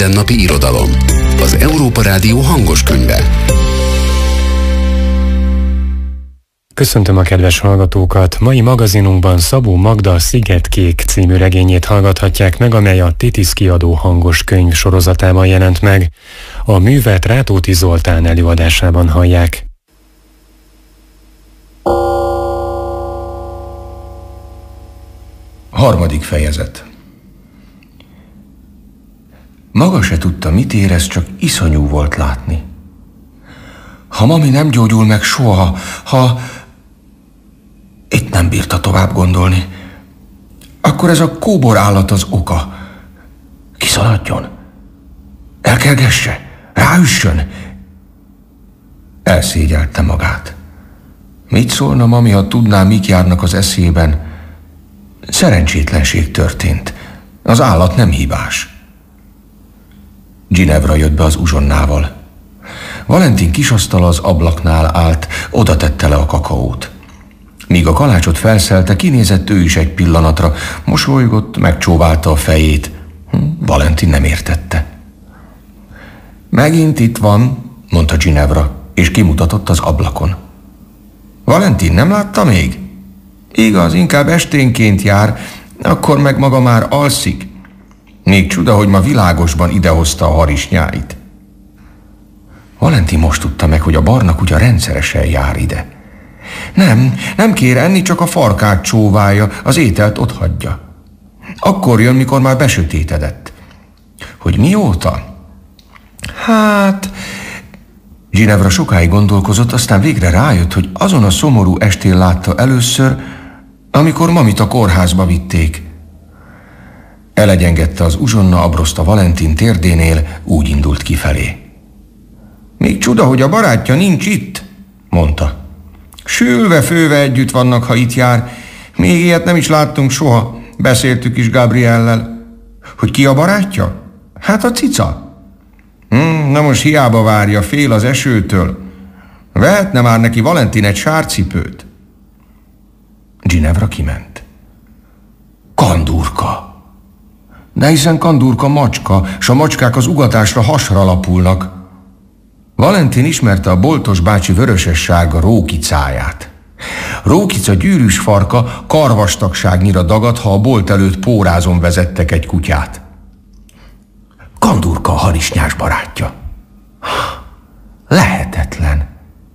mindennapi irodalom. Az Európa Rádió hangos könyve. Köszöntöm a kedves hallgatókat! Mai magazinunkban Szabó Magda Szigetkék című regényét hallgathatják meg, amely a Titiz kiadó hangos könyv sorozatában jelent meg. A művet Rátóti Zoltán előadásában hallják. Harmadik fejezet. Maga se tudta, mit érez, csak iszonyú volt látni. Ha mami nem gyógyul meg soha, Itt nem bírta tovább gondolni. Akkor ez a kóbor állat az oka. Kiszaladjon, elkergesse, ráüssön. Elszégyelte magát. Mit szólna mami, ha tudná, mik járnak az eszében? Szerencsétlenség történt. Az állat nem hibás. Ginevra jött be az uzsonnával. Valentin kisasztala az ablaknál állt, oda tette le a kakaót. Míg a kalácsot felszelte, kinézett ő is egy pillanatra, mosolygott, megcsóválta a fejét. Valentin nem értette. Megint itt van, mondta Ginevra, és kimutatott az ablakon. Valentin nem látta még? Igaz, inkább esténként jár, akkor meg maga már alszik. Még csuda, hogy ma világosban idehozta a harisnyáit. Valentin most tudta meg, hogy a barna kutya rendszeresen jár ide. Nem kér enni, csak a farkát csóválja, az ételt otthagyja. Akkor jön, mikor már besötétedett. Hogy mióta? Ginevra sokáig gondolkozott, aztán végre rájött, hogy azon a szomorú estén látta először, amikor mamit a kórházba vitték. Elegyengedte az uzsonna abroszt a Valentin térdénél, úgy indult kifelé. Még csuda, hogy a barátja nincs itt, mondta. Sülve-főve együtt vannak, ha itt jár. Még ilyet nem is láttunk soha. Beszéltük is Gabriellel. Hogy ki a barátja? Hát a cica. Na most hiába várja, fél az esőtől. Vehetne már neki Valentin egy sárcipőt. Ginevra kiment. Kandúrka. De hiszen Kandúrka macska, s a macskák az ugatásra hasra lapulnak. Valentin ismerte a boltos bácsi vöröses-sárga rókicáját. Rókica gyűrűs farka karvastagságnyira dagadt, ha a bolt előtt pórázon vezettek egy kutyát. Kandúrka a harisnyás barátja. Lehetetlen.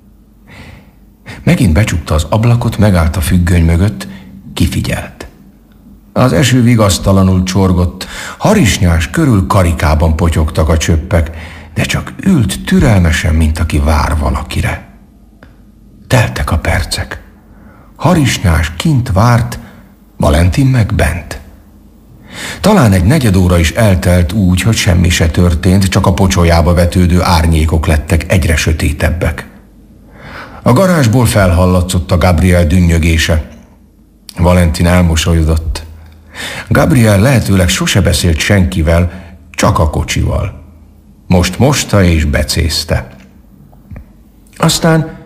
Megint becsukta az ablakot, megállt a függöny mögött, kifigyelt. Az eső vigasztalanul csorgott, harisnyás körül karikában potyogtak a csöppek, de csak ült türelmesen, mint aki vár valakire. Teltek a percek. Harisnyás kint várt, Valentin meg bent. Talán egy negyed óra is eltelt úgy, hogy semmi se történt, csak a pocsolyába vetődő árnyékok lettek egyre sötétebbek. A garázsból felhallatszott a Gabriel dünnyögése. Valentin elmosolyodott. Gabriel lehetőleg sose beszélt senkivel, csak a kocsival. Most mosta és becézte. Aztán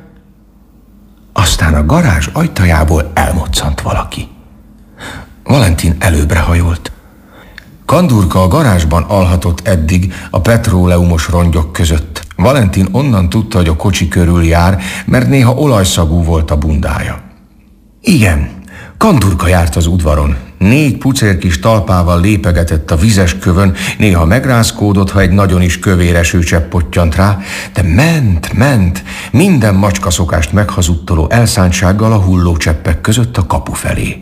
a garázs ajtajából elmoccant valaki. Valentin előbbre hajolt. Kandúrka a garázsban alhatott eddig a petróleumos rongyok között. Valentin onnan tudta, hogy a kocsi körül jár, mert néha olajszagú volt a bundája. Igen, Kandúrka járt az udvaron. 4 pucér kis talpával lépegetett a vizes kövön, néha megrázkódott, ha egy nagyon is kövér esőcsepp pottyant rá, de ment, minden macskaszokást meghazudtoló elszántsággal a hullócseppek között a kapu felé.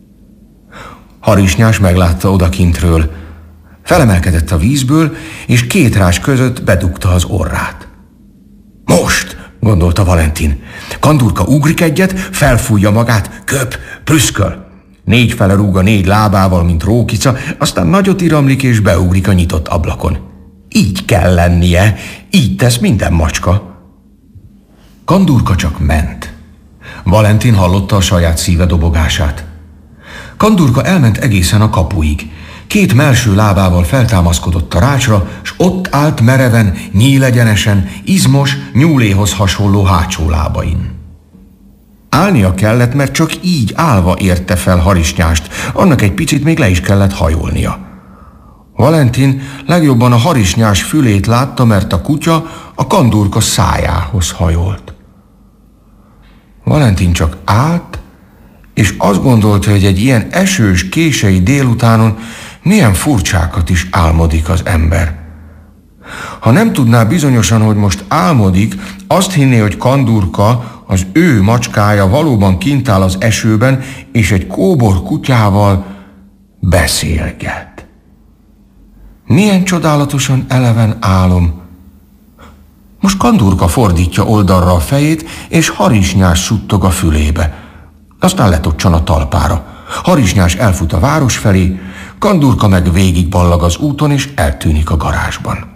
Harisnyás meglátta odakintről. Felemelkedett a vízből, és 2 rás között bedugta az orrát. Most, gondolta Valentin. Kandúrka ugrik egyet, felfújja magát, köp, prüszköl. 4 fele rúg a 4 lábával, mint rókica, aztán nagyot iramlik és beugrik a nyitott ablakon. Így kell lennie, így tesz minden macska. Kandúrka csak ment. Valentin hallotta a saját szíve dobogását. Kandúrka elment egészen a kapuig. 2 mellső lábával feltámaszkodott a rácsra, s ott állt mereven, nyílegyenesen, izmos, nyúléhoz hasonló hátsó lábain. Állnia kellett, mert csak így állva érte fel harisnyást, annak egy picit még le is kellett hajolnia. Valentin legjobban a harisnyás fülét látta, mert a kutya a kandúrka szájához hajolt. Valentin csak állt, és azt gondolta, hogy egy ilyen esős, kései délutánon milyen furcsákat is álmodik az ember. Ha nem tudná bizonyosan, hogy most álmodik, azt hinné, hogy Kandúrka, az ő macskája valóban kint áll az esőben, és egy kóbor kutyával beszélget. Milyen csodálatosan eleven álom. Most Kandúrka fordítja oldalra a fejét, és harisnyás suttog a fülébe. Aztán letocsan a talpára. Harisnyás elfut a város felé, Kandúrka meg végigballag az úton, és eltűnik a garázsban.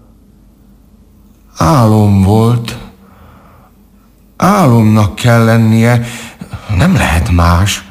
Álom volt. Álomnak kell lennie, nem lehet más.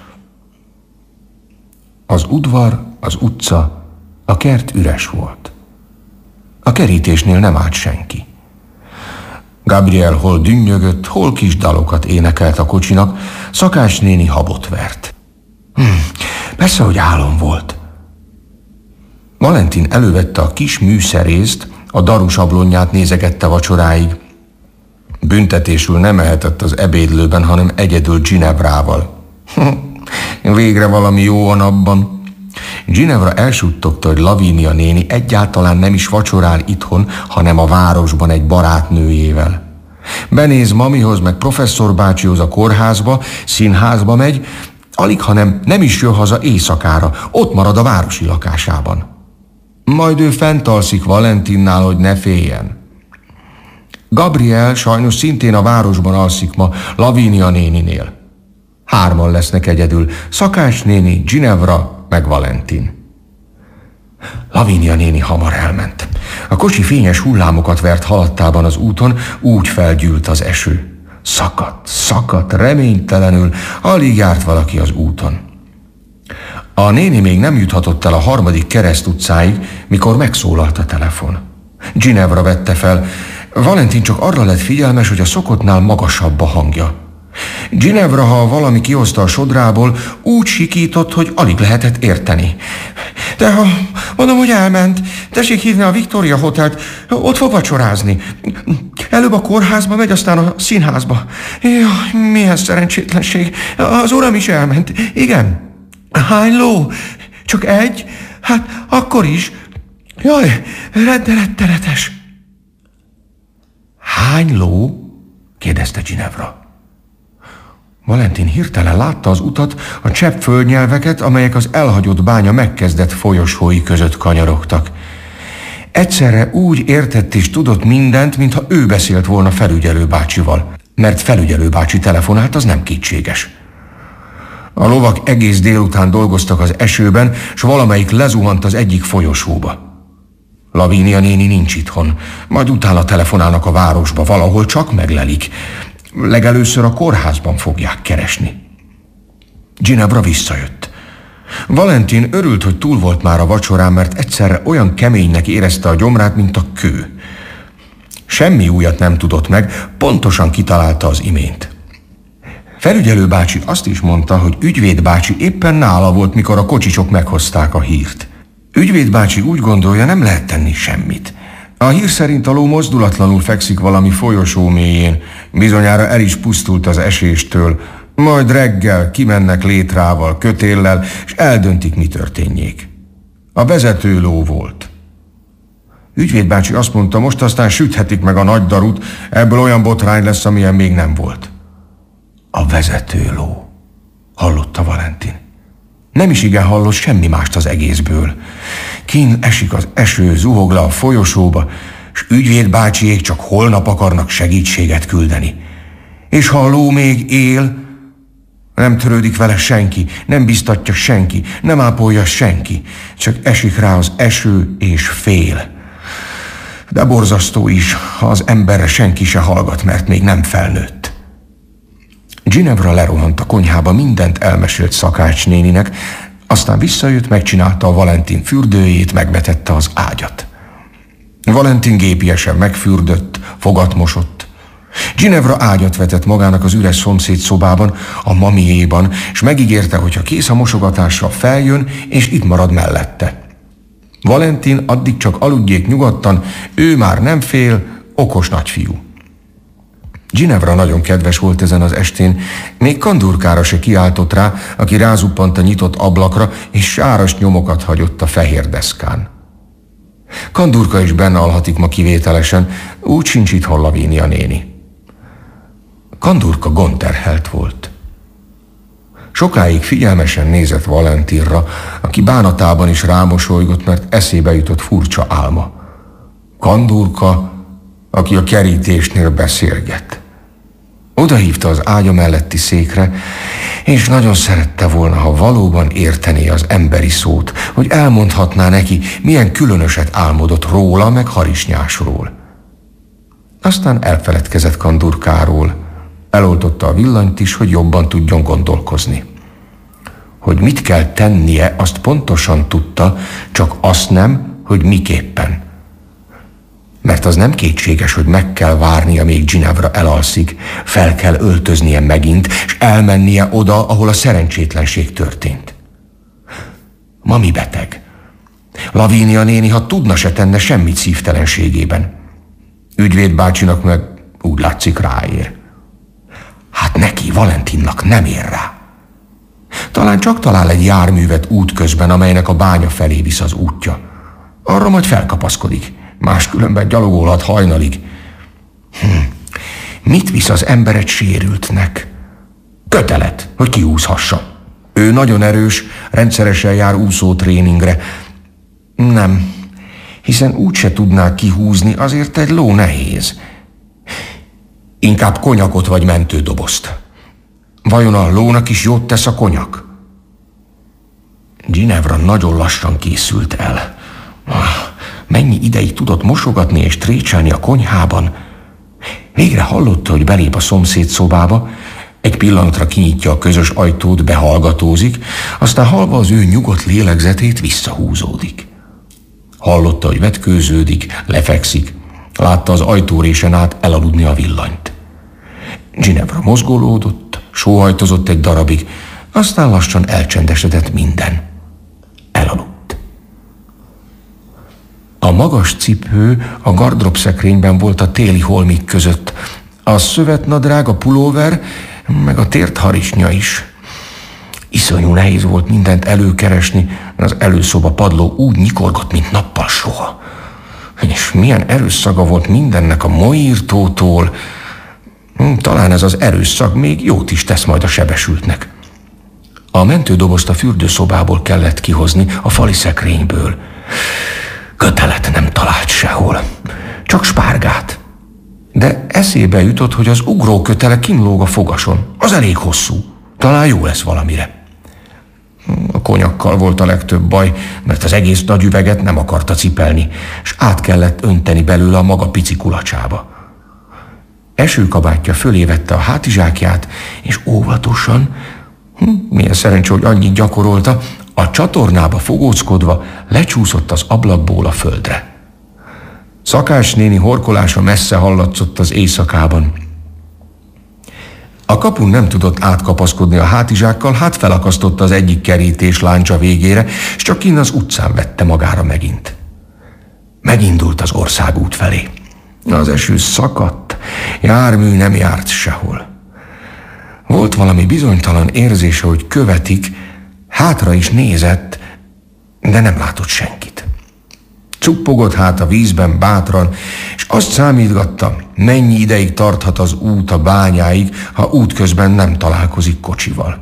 Az udvar, az utca, a kert üres volt. A kerítésnél nem állt senki. Gabriel hol dünnyögött, hol kis dalokat énekelt a kocsinak, Szakács néni habot vert. Persze, hogy álom volt. Valentin elővette a kis műszerészt, a darusablonját nézegette vacsoráig. Büntetésül nem ehetett az ebédlőben, hanem egyedül Ginevrával. Végre valami jó van abban. Ginevra elsuttogta, hogy Lavínia néni egyáltalán nem is vacsorál itthon, hanem a városban egy barátnőjével. Benéz mamihoz, meg professzor bácsihoz a kórházba, színházba megy, alig, hanem nem is jön haza éjszakára, ott marad a városi lakásában. Majd ő fent alszik Valentinnál, hogy ne féljen. Gabriel sajnos szintén a városban alszik ma, Lavínia néninél. 3 lesznek egyedül, Szakács néni, Ginevra meg Valentin. Lavínia néni hamar elment. A kocsi fényes hullámokat vert halattában az úton, úgy felgyűlt az eső. Szakadt, reménytelenül, alig járt valaki az úton. A néni még nem juthatott el a 3. Kereszt utcáig, mikor megszólalt a telefon. Ginevra vette fel. Valentin csak arra lett figyelmes, hogy a szokottnál magasabb a hangja. Ginevra, ha valami kihozta a sodrából, úgy sikított, hogy alig lehetett érteni. De ha mondom, hogy elment, tessék hívni a Victoria Hotelt, ott fog vacsorázni. Előbb a kórházba megy, aztán a színházba. Jaj, milyen szerencsétlenség. Az uram is elment. Igen. Hány ló? Csak egy? Hát akkor is. Jaj, rettenetes. Hány ló? Kérdezte Ginevra. Valentin hirtelen látta az utat, a csepp földnyelveket, amelyek az elhagyott bánya megkezdett folyosói között kanyarogtak. Egyszerre úgy értett és tudott mindent, mintha ő beszélt volna felügyelő bácsival, mert felügyelő bácsi telefonált, az nem kétséges. A lovak egész délután dolgoztak az esőben, s valamelyik lezuhant az egyik folyosóba. Lavínia néni nincs itthon, majd utána telefonálnak a városba, valahol csak meglelik. Legelőször a kórházban fogják keresni. Ginevra visszajött. Valentin örült, hogy túl volt már a vacsorán, mert egyszerre olyan keménynek érezte a gyomrát, mint a kő. Semmi újat nem tudott meg, pontosan kitalálta az imént. Felügyelő bácsi azt is mondta, hogy ügyvéd bácsi éppen nála volt, mikor a kocsicsok meghozták a hírt. Ügyvéd bácsi úgy gondolja, nem lehet tenni semmit. A hír szerint a ló mozdulatlanul fekszik valami folyosó mélyén, bizonyára el is pusztult az eséstől, majd reggel kimennek létrával, kötéllel, és eldöntik, mi történjék. A vezető ló volt. Ügyvéd bácsi azt mondta, most aztán süthetik meg a nagy darut, ebből olyan botrány lesz, amilyen még nem volt. A vezető ló, hallotta Valentin. Nem is igen hallott semmi mást az egészből. Kín esik az eső, zuhog le a folyosóba, s ügyvéd bácsiék csak holnap akarnak segítséget küldeni. És ha a ló még él, nem törődik vele senki, nem biztatja senki, nem ápolja senki, csak esik rá az eső és fél. De borzasztó is, ha az emberre senki se hallgat, mert még nem felnőtt. Ginevra lerohant a konyhába, mindent elmesélt Szakács néninek, aztán visszajött, megcsinálta a Valentin fürdőjét, megvetette az ágyat. Valentin gépiesen megfürdött, fogat mosott. Ginevra ágyat vetett magának az üres szomszéd szobában, a mamiéban, és megígérte, hogy ha kész a mosogatásra, feljön, és itt marad mellette. Valentin addig csak aludjék nyugodtan, ő már nem fél, okos nagyfiú. Ginevra nagyon kedves volt ezen az estén, még Kandurkára se kiáltott rá, aki rázuppant a nyitott ablakra, és sáros nyomokat hagyott a fehér deszkán. Kandurka is benne alhatik ma kivételesen, úgy sincs itthon Lavínia néni. Kandurka gondterhelt volt. Sokáig figyelmesen nézett Valentinra, aki bánatában is rámosolygott, mert eszébe jutott furcsa álma. Kandurka, aki a kerítésnél beszélget. Odahívta az ágya melletti székre, és nagyon szerette volna, ha valóban értené az emberi szót, hogy elmondhatná neki, milyen különöset álmodott róla, meg harisnyásról. Aztán elfeledkezett Kandurkáról, eloltotta a villanyt is, hogy jobban tudjon gondolkozni. Hogy mit kell tennie, azt pontosan tudta, csak azt nem, hogy miképpen. Mert az nem kétséges, hogy meg kell várnia, még Ginevra elalszik, fel kell öltöznie megint, és elmennie oda, ahol a szerencsétlenség történt. Mami beteg. Lavínia néni, ha tudna, se tenne semmit szívtelenségében. Ügyvéd bácsinak meg úgy látszik ráér. Hát neki, Valentinnak nem ér rá. Talán csak talál egy járművet útközben, amelynek a bánya felé visz az útja. Arra majd felkapaszkodik, máskülönben gyalogolhat hajnalig. Mit visz az ember egy sérültnek? Kötelet, hogy kiúszhassa. Ő nagyon erős, rendszeresen jár úszótréningre. Nem, hiszen úgyse tudná kihúzni, azért egy ló nehéz. Inkább konyakot vagy mentődobozt. Vajon a lónak is jót tesz a konyak? Ginevra nagyon lassan készült el. Mennyi ideig tudott mosogatni és trécselni a konyhában? Végre hallotta, hogy belép a szomszéd szobába, egy pillanatra kinyitja a közös ajtót, behallgatózik, aztán hallva az ő nyugodt lélegzetét visszahúzódik. Hallotta, hogy vetkőződik, lefekszik, látta az ajtórésen át elaludni a villanyt. Ginevra mozgolódott, sóhajtozott egy darabig, aztán lassan elcsendesedett minden. Elaludt. A magas cipő a gardróbszekrényben volt a téli holmik között, a szövetnadrág, a pulóver, meg a tért harisnya is. Iszonyú nehéz volt mindent előkeresni, az előszoba padló úgy nyikorgott, mint nappal soha. És milyen erős szaga volt mindennek a moírtótól. Talán ez az erős szag még jót is tesz majd a sebesültnek. A mentődobozt a fürdőszobából kellett kihozni, a fali szekrényből. Kötelet nem talált sehol, csak spárgát. De eszébe jutott, hogy az ugrókötele kínlóg a fogason. Az elég hosszú. Talán jó lesz valamire. A konyakkal volt a legtöbb baj, mert az egész nagy üveget nem akarta cipelni, és át kellett önteni belőle a maga pici kulacsába. Esőkabátja fölé vette a hátizsákját, és óvatosan, milyen szerencsé, hogy annyit gyakorolta, a csatornába fogóckodva lecsúszott az ablakból a földre. Szakás néni horkolása messze hallatszott az éjszakában. A kapun nem tudott átkapaszkodni a hátizsákkal, hát felakasztotta az egyik kerítés láncsa végére, és csak kinn az utcán vette magára megint. Megindult az országút felé. Az eső szakadt, jármű nem járt sehol. Volt valami bizonytalan érzése, hogy követik, hátra is nézett, de nem látott senkit. Cuppogott hát a vízben bátran, és azt számítgatta, mennyi ideig tarthat az út a bányáig, ha útközben nem találkozik kocsival.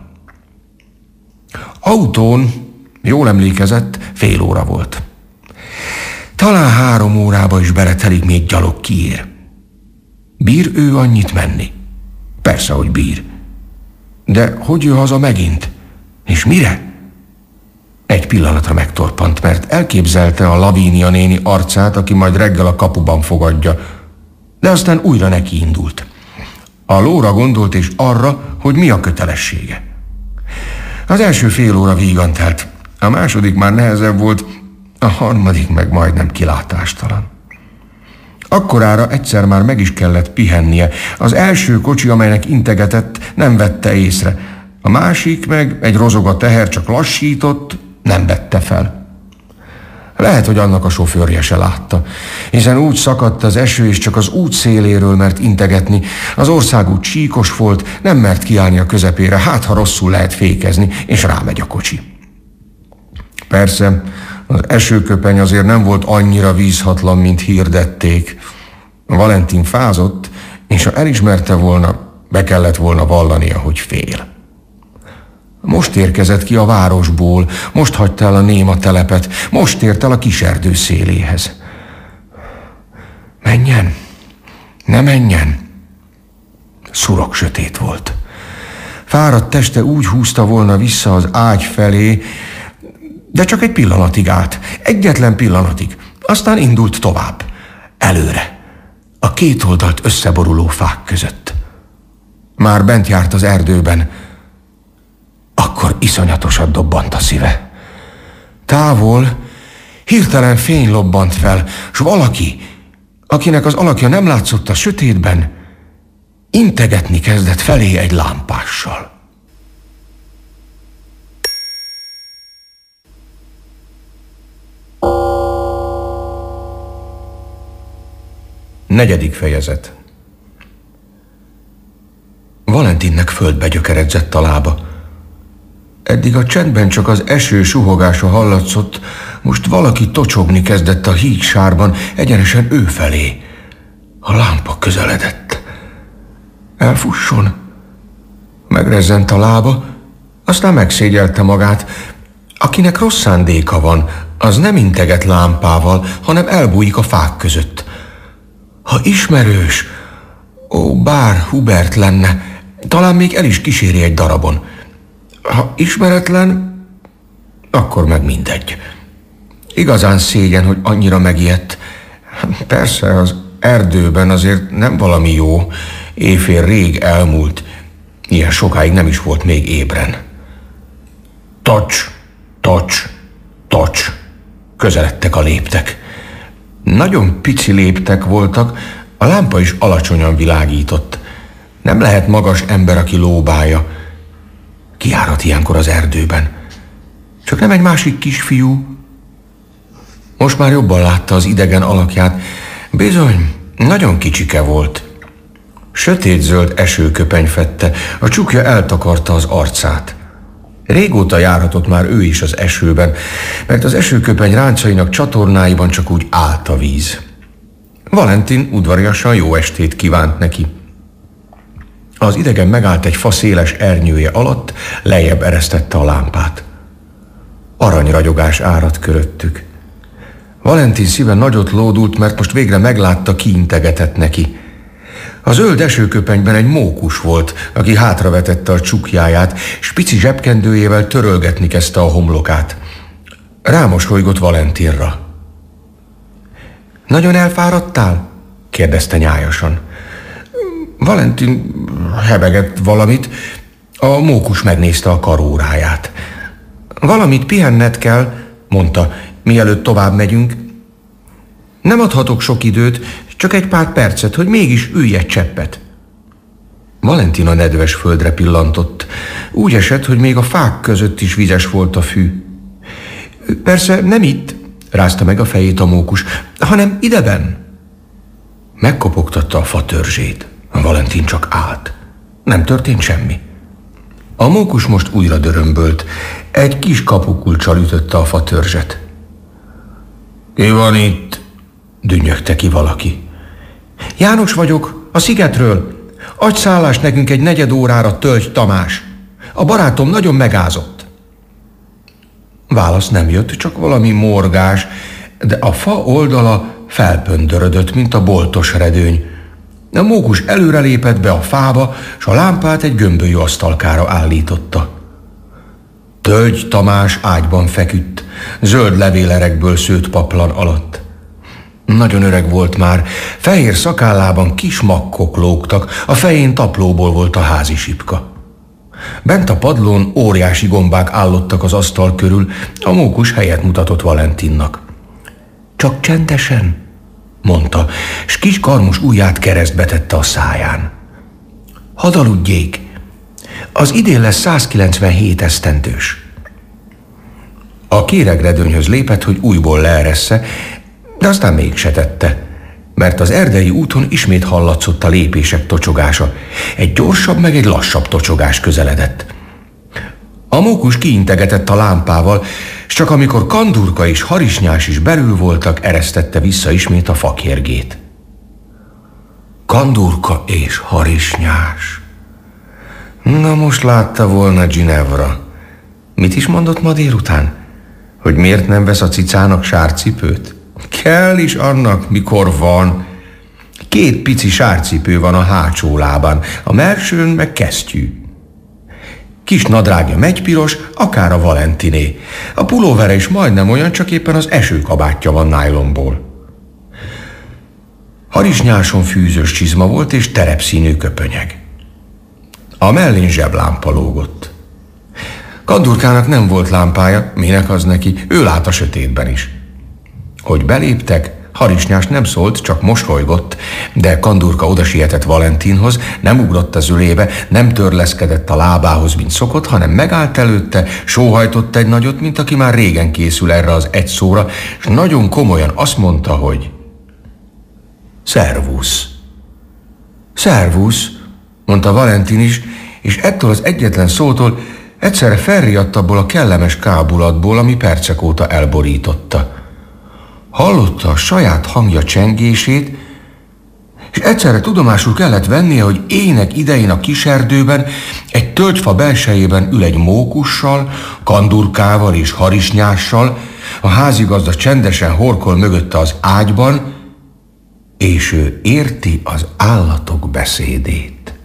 Autón, jól emlékezett, fél óra volt. Talán 3 órába is beletelik, még gyalog kiér. Bír ő annyit menni? Persze, hogy bír. De hogy jön haza megint? És mire? Egy pillanatra megtorpant, mert elképzelte a Lavínia néni arcát, aki majd reggel a kapuban fogadja. De aztán újra neki indult. A lóra gondolt, és arra, hogy mi a kötelessége. Az első fél óra vígan telt, a második már nehezebb volt, a harmadik meg majdnem kilátástalan. Akkorára egyszer már meg is kellett pihennie. Az első kocsi, amelynek integetett, nem vette észre. A másik meg, egy rozoga teher, csak lassított, nem vette fel. Lehet, hogy annak a sofőrje se látta, hiszen úgy szakadt az eső, és csak az út széléről mert integetni. Az országút csíkos volt, nem mert kiállni a közepére, hát ha rosszul lehet fékezni, és rámegy a kocsi. Persze, az esőköpeny azért nem volt annyira vízhatlan, mint hirdették. Valentin fázott, és ha elismerte volna, be kellett volna vallania, hogy fél. Most érkezett ki a városból, most hagyta el a néma telepet, most ért el a kiserdő széléhez. Menjen, ne menjen. Szurok sötét volt. Fáradt teste úgy húzta volna vissza az ágy felé, de csak egy pillanatig állt, egyetlen pillanatig, aztán indult tovább, előre, a két oldalt összeboruló fák között. Már bent járt az erdőben, akkor iszonyatosan dobbant a szíve. Távol hirtelen fény lobbant fel, s valaki, akinek az alakja nem látszott a sötétben, integetni kezdett felé egy lámpással. Negyedik fejezet. Valentinnek földbe gyökeredzett a lába. Eddig a csendben csak az eső suhogása hallatszott, most valaki tocsogni kezdett a hígsárban, egyenesen ő felé. A lámpa közeledett. Elfusson. Megrezzent a lába, aztán megszégyelte magát. Akinek rossz szándéka van, az nem integet lámpával, hanem elbújik a fák között. Ha ismerős, bár Hubert lenne, talán még el is kíséri egy darabon. Ha ismeretlen, akkor meg mindegy. Igazán szégyen, hogy annyira megijedt. Persze, az erdőben azért nem valami jó. Éjfél rég elmúlt. Ilyen sokáig nem is volt még ébren. Tocs, tocs, tocs. Közeledtek a léptek. Nagyon pici léptek voltak, a lámpa is alacsonyan világított. Nem lehet magas ember, aki lóbálja. Ki járhat ilyenkor az erdőben? Csak nem egy másik kisfiú? Most már jobban látta az idegen alakját. Bizony, nagyon kicsike volt. Sötétzöld esőköpeny fedte, a csukja eltakarta az arcát. Régóta járhatott már ő is az esőben, mert az esőköpeny ráncainak csatornáiban csak úgy állt a víz. Valentin udvariasan jó estét kívánt neki. Az idegen megállt egy fa széles ernyője alatt, lejjebb eresztette a lámpát. Aranyragyogás áradt köröttük. Valentin szíve nagyot lódult, mert most végre meglátta, ki integetett neki. A zöld esőköpenyben egy mókus volt, aki hátravetette a csukjáját, s pici zsebkendőjével törölgetni kezdte a homlokát. Rámosolygott Valentinra. Nagyon elfáradtál? kérdezte nyájasan. Valentin hebegett valamit, a mókus megnézte a karóráját. Valamit pihenned kell, mondta, mielőtt tovább megyünk. Nem adhatok sok időt, csak egy pár percet, hogy mégis ülj egy cseppet. Valentin a nedves földre pillantott. Úgy esett, hogy még a fák között is vizes volt a fű. Persze nem itt, rázta meg a fejét a mókus, hanem ideben. Megkopogtatta a fa törzsét. Valentin csak állt. Nem történt semmi. A mókus most újra dörömbölt. Egy kis kapukulccsal ütötte a fa törzset. Ki van itt? Dünnyögte ki valaki. János vagyok, a szigetről. Adj szállást nekünk egy 4 órára, Tölgy Tamás. A barátom nagyon megázott. Válasz nem jött, csak valami morgás, de a fa oldala felpöndörödött, mint a boltos redőny. A mókus előrelépett be a fába, s a lámpát egy gömbölyű asztalkára állította. Tölgy Tamás ágyban feküdt, zöld levélerekből szőtt paplan alatt. Nagyon öreg volt már, fehér szakállában kis makkok lógtak, a fején taplóból volt a házi sipka. Bent a padlón óriási gombák állottak az asztal körül, a mókus helyet mutatott Valentinnak. Csak csendesen, mondta, s kis karmos ujját keresztbe tette a száján. Hadd aludjék, az idén lesz 197 esztendős. A kéregredőnyhöz lépett, hogy újból leeressze, de aztán mégse tette, mert az erdei úton ismét hallatszott a lépések tocsogása. Egy gyorsabb, meg egy lassabb tocsogás közeledett. A mókus kiintegetett a lámpával, s csak amikor Kandurka és Harisnyás is belül voltak, eresztette vissza ismét a fakérgét. Kandurka és Harisnyás. Na most látta volna Ginevra. Mit is mondott ma délután? Hogy miért nem vesz a cicának sárcipőt? Kell is annak, mikor van. 2 pici sárcipő van a hátsó lábán, a mellsőn meg kesztyű. Kis nadrágja megypiros, akár a Valentiné. A pulóvere is majdnem olyan, csak éppen az esőkabátja van nájlonból. Harisnyáson fűzős csizma volt és terepszínű köpönyeg. A mellén zseblámpa lógott. Kandurkának nem volt lámpája, minek az neki, ő lát a sötétben is. Hogy beléptek, Harisnyás nem szólt, csak mosolygott, de Kandurka odasietett Valentinhoz, nem ugrott az ölébe, nem törleszkedett a lábához, mint szokott, hanem megállt előtte, sóhajtott egy nagyot, mint aki már régen készül erre az egy szóra, és nagyon komolyan azt mondta, hogy szervusz. Szervusz, mondta Valentin is, és ettől az egyetlen szótól egyszerre felriadt abból a kellemes kábulatból, ami percek óta elborította. Hallotta a saját hangja csengését, és egyszerre tudomásul kellett vennie, hogy ének idején a kiserdőben, egy tölgyfa belsejében ül egy mókussal, Kandurkával és Harisnyással, a házigazda csendesen horkol mögötte az ágyban, és ő érti az állatok beszédét.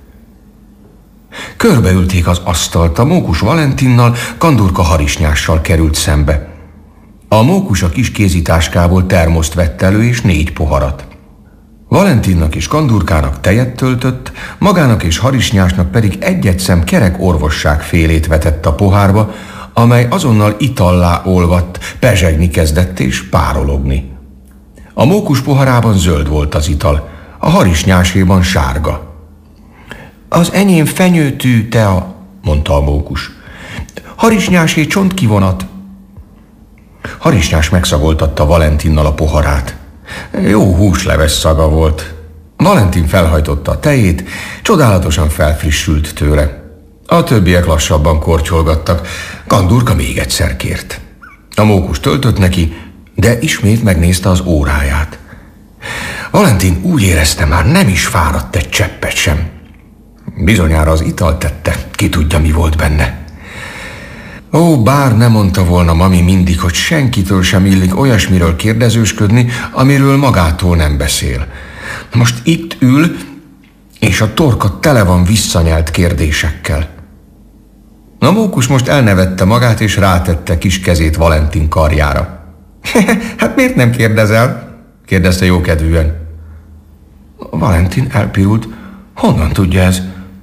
Körbeülték az asztalt, a mókus Valentinnal, Kandurka Harisnyással került szembe. A mókus a kis kézitáskából termoszt vett elő és 4 poharat. Valentinnak és Kandurkának tejet töltött, magának és Harisnyásnak pedig egy-egy szem kerek orvosság félét vetett a pohárba, amely azonnal itallá olvadt, pezsegni kezdett és párologni. A mókus poharában zöld volt az ital, a Harisnyáséban sárga. Az enyém fenyőtű tea, mondta a mókus. Harisnyásé csontkivonat. Harisnyás megszagoltatta Valentinnal a poharát. Jó húsleves szaga volt. Valentin felhajtotta a tejét, csodálatosan felfrissült tőle. A többiek lassabban kortyolgattak, Kandurka még egyszer kért. A mókus töltött neki, de ismét megnézte az óráját. Valentin úgy érezte, már nem is fáradt egy cseppet sem. Bizonyára az ital tette, ki tudja, mi volt benne. Ó, bár nem mondta volna mami mindig, hogy senkitől sem illik olyasmiről kérdezősködni, amiről magától nem beszél. Most itt ül, és a torka tele van visszanyelt kérdésekkel. A mókus most elnevette magát, és rátette kis kezét Valentin karjára. Hát miért nem kérdezel? Kérdezte jókedvűen. Valentin elpirult. Honnan tudja ez?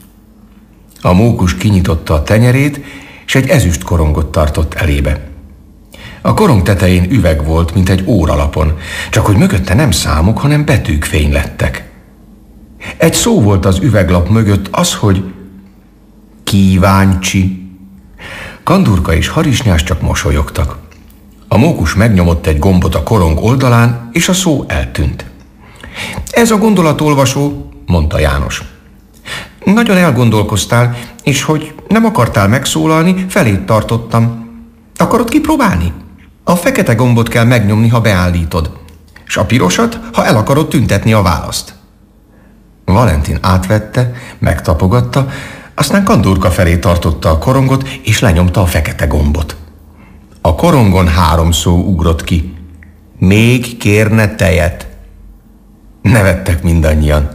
A mókus kinyitotta a tenyerét, és egy ezüst korongot tartott elébe. A korong tetején üveg volt, mint egy óralapon, csak hogy mögötte nem számok, hanem betűk fénylettek. Egy szó volt az üveglap mögött, az, hogy kíváncsi. Kandurka és Harisnyás csak mosolyogtak. A mókus megnyomott egy gombot a korong oldalán, és a szó eltűnt. Ez a gondolatolvasó, mondta János. Nagyon elgondolkoztál, és hogy nem akartál megszólalni, felét tartottam. Akarod kipróbálni? A fekete gombot kell megnyomni, ha beállítod, és a pirosat, ha el akarod tüntetni a választ. Valentin átvette, megtapogatta, aztán Kandurka felé tartotta a korongot, és lenyomta a fekete gombot. A korongon 3 szó ugrott ki. Még kérne tejet. Nevettek mindannyian.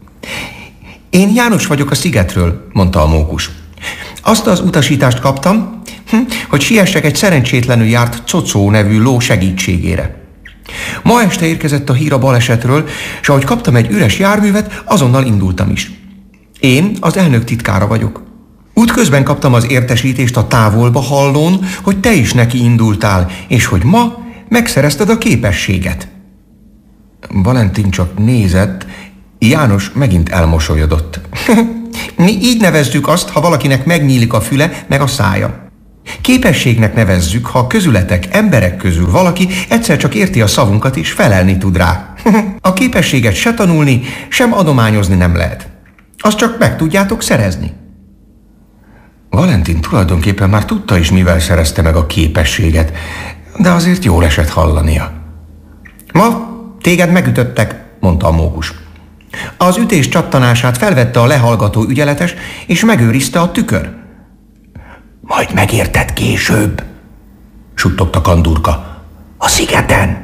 Én János vagyok a szigetről, mondta a mókus. Azt az utasítást kaptam, hogy siessek egy szerencsétlenül járt Cocó nevű ló segítségére. Ma este érkezett a hír a balesetről, és ahogy kaptam egy üres járművet, azonnal indultam is. Én az elnök titkára vagyok. Útközben kaptam az értesítést a távolba hallón, hogy te is neki indultál, és hogy ma megszerezted a képességet. Valentin csak nézett, János megint elmosolyodott. Mi így nevezzük azt, ha valakinek megnyílik a füle, meg a szája. Képességnek nevezzük, ha közületek, emberek közül valaki egyszer csak érti a szavunkat és felelni tud rá. A képességet se tanulni, sem adományozni nem lehet. Azt csak meg tudjátok szerezni. Valentin tulajdonképpen már tudta is, mivel szerezte meg a képességet, de azért jól esett hallania. Ma téged megütöttek, mondta a mókus. Az ütés csattanását felvette a lehallgató ügyeletes, és megőrizte a tükör. Majd megérted később, suttogta Kandurka. A szigeten.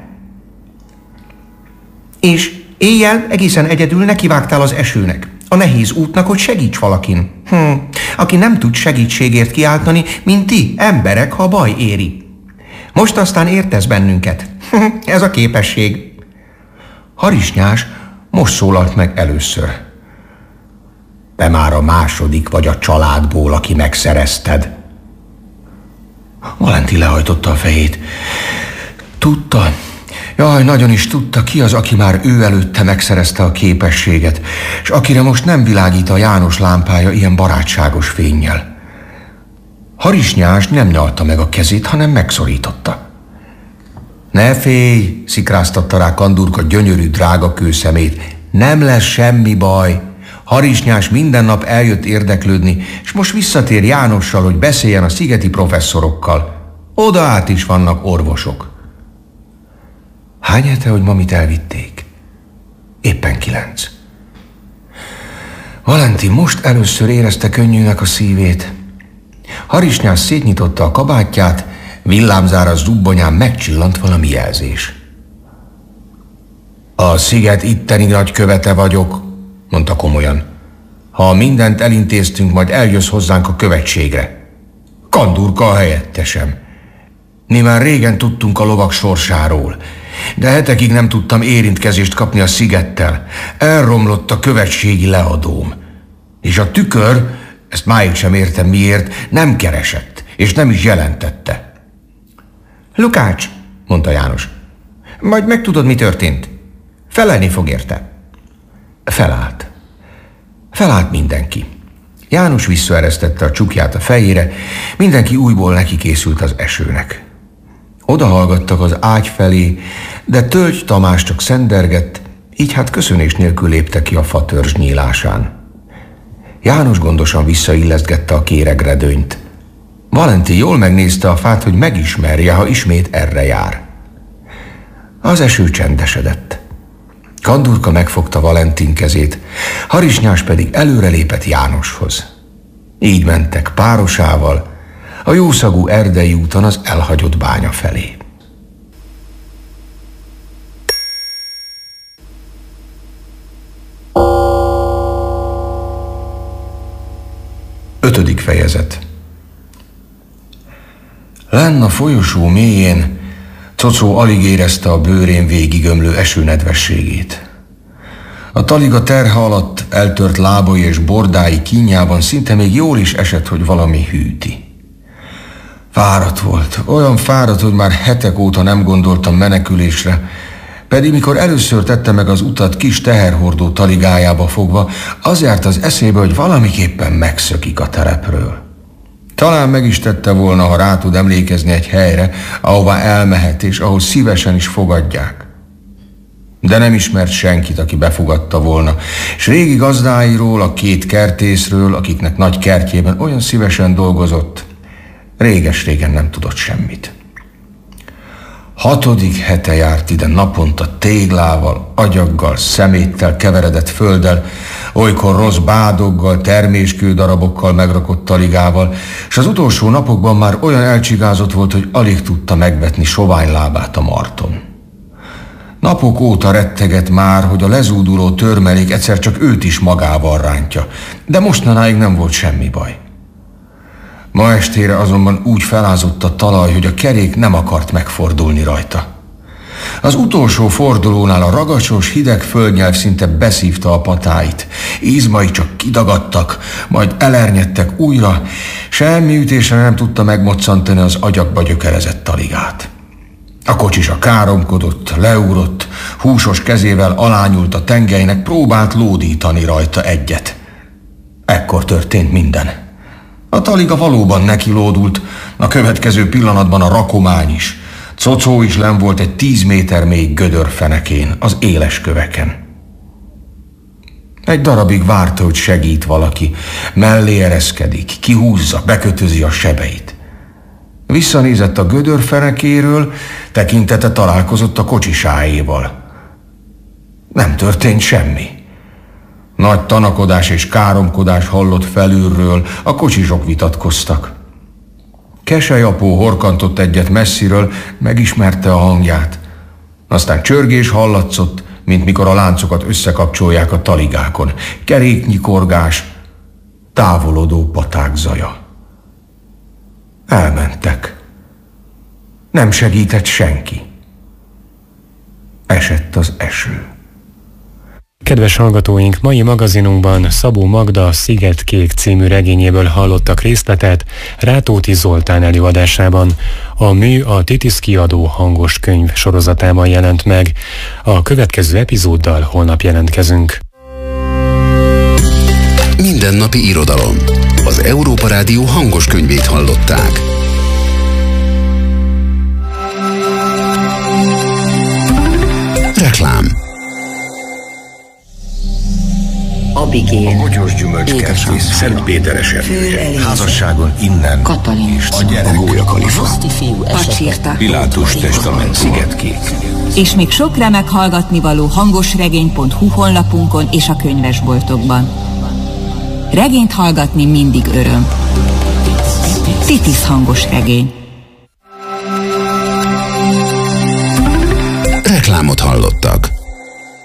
És éjjel egészen egyedül nekivágtál az esőnek, a nehéz útnak, hogy segíts valakin. Aki nem tud segítségért kiáltani, mint ti, emberek, ha baj éri. Most aztán értesz bennünket. Ez a képesség. Harisnyás most szólalt meg először. Te már a második vagy a családból, aki megszerezted. Valentin lehajtotta a fejét. Tudta, jaj, nagyon is tudta, ki az, aki már ő előtte megszerezte a képességet, és akire most nem világít a János lámpája ilyen barátságos fénnyel. Harisnyás nem nyalta meg a kezét, hanem megszorította. Ne félj, szikráztatta rá Kandurka gyönyörű, drága kőszemét. Nem lesz semmi baj. Harisnyás minden nap eljött érdeklődni, és most visszatér Jánossal, hogy beszéljen a szigeti professzorokkal. Oda át is vannak orvosok. Hány hete, hogy mamit elvitték? Éppen 9. Valentin most először érezte könnyűnek a szívét. Harisnyás szétnyitotta a kabátját, villámzára zubbonyán megcsillant valami jelzés. A sziget itteni nagykövete vagyok, mondta komolyan. Ha mindent elintéztünk, majd eljössz hozzánk a követségre. Kandurka a helyettesem. Mi már régen tudtunk a lovak sorsáról, de hetekig nem tudtam érintkezést kapni a szigettel. Elromlott a követségi leadóm. És a tükör, ezt máig sem értem miért, nem keresett, és nem is jelentette. Lukács, mondta János, majd megtudod, mi történt. Felelni fog érte. Felállt. Felállt mindenki. János visszaeresztette a csukját a fejére, mindenki újból neki készült az esőnek. Odahallgattak az ágy felé, de Tölgy Tamás csak szendergett, így hát köszönés nélkül léptek ki a fatörzs nyílásán. János gondosan visszaillesztgette a kéregredőnyt. Valentin jól megnézte a fát, hogy megismerje, ha ismét erre jár. Az eső csendesedett. Kandurka megfogta Valentin kezét, Harisnyás pedig előrelépett Jánoshoz. Így mentek párosával a jószagú erdei úton az elhagyott bánya felé. Ötödik fejezet. Lenn a folyosó mélyén Cocó alig érezte a bőrén végigömlő esőnedvességét. A taliga terhe alatt eltört lábai és bordái kínjában szinte még jól is esett, hogy valami hűti. Fáradt volt, olyan fáradt, hogy már hetek óta nem gondoltam menekülésre, pedig mikor először tette meg az utat kis teherhordó taligájába fogva, az járt az eszébe, hogy valamiképpen megszökik a telepről. Talán meg is tette volna, ha rá tud emlékezni egy helyre, ahová elmehet, és ahol szívesen is fogadják. De nem ismert senkit, aki befogadta volna, és régi gazdáiról, a 2 kertészről, akiknek nagy kertjében olyan szívesen dolgozott, réges-régen nem tudott semmit. 6. hete járt ide naponta téglával, agyaggal, szeméttel keveredett földdel, olykor rossz bádoggal, terméskődarabokkal megrakott taligával, és az utolsó napokban már olyan elcsigázott volt, hogy alig tudta megvetni sovány lábát a marton. Napok óta retteget már, hogy a lezúduló törmelék egyszer csak őt is magával rántja, de mostanáig nem volt semmi baj. Ma estére azonban úgy felázott a talaj, hogy a kerék nem akart megfordulni rajta. Az utolsó fordulónál a ragacsos, hideg földnyelv szinte beszívta a patáit. Izmai csak kidagadtak, majd elernyedtek újra, semmi ütésre nem tudta megmoccantani az agyakba gyökerezett taligát. A kocsisa káromkodott, leugrott, húsos kezével alányult a tengelynek, próbált lódítani rajta egyet. Ekkor történt minden. A taliga valóban nekilódult, a következő pillanatban a rakomány is. Cocó is len volt egy 10 méter mély gödörfenekén, az éles köveken. Egy darabig várta, hogy segít valaki, mellé ereszkedik, kihúzza, bekötözi a sebeit. Visszanézett a gödörfenekéről, tekintete találkozott a kocsisáéval. Nem történt semmi. Nagy tanakodás és káromkodás hallott felülről, a kocsizsok vitatkoztak. Keselyapó horkantott egyet messziről, megismerte a hangját. Aztán csörgés hallatszott, mint mikor a láncokat összekapcsolják a taligákon. Keréknyikorgás, távolodó paták zaja. Elmentek. Nem segített senki. Esett az eső. Kedves hallgatóink, mai magazinunkban Szabó Magda Szigetkék című regényéből hallottak részletet Rátóti Zoltán előadásában. A mű a Titisz Kiadó hangos könyv sorozatában jelent meg. A következő epizóddal holnap jelentkezünk. Mindennapi irodalom. Az Európa Rádió hangos könyvét hallották. Reklám. Abigél, A Bogyós Gyümölcskertész Szentpéteres erdője. Házasságon innen. Katalin, És a gyerek. Roszti fiú esete, Pilátus testament. Szigetkék. És még sok remek hallgatnivaló hangosregény.hu honlapunkon és a könyvesboltokban. Regényt hallgatni mindig öröm. Titisz hangos regény.